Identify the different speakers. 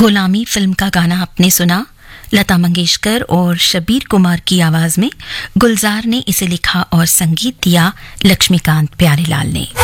Speaker 1: गुलामी फिल्म का गाना आपने सुना। लता मंगेशकर और शब्बीर कुमार की आवाज में गुलजार ने इसे लिखा और संगीत दिया लक्ष्मीकांत प्यारेलाल ने।